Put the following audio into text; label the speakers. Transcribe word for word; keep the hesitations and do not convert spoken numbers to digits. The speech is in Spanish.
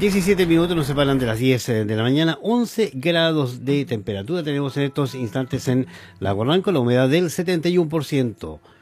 Speaker 1: diecisiete minutos nos separan de las diez de la mañana, once grados de temperatura tenemos en estos instantes en Lago Ranco, la humedad del setenta y uno por ciento.